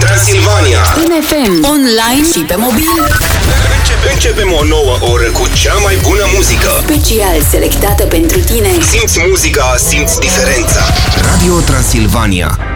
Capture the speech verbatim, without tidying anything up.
Transilvania. În F M, online și pe mobil. Începem, începem o nouă oră cu cea mai bună muzică. Special selectată pentru tine. Simți muzica, simți diferența. Radio Transilvania.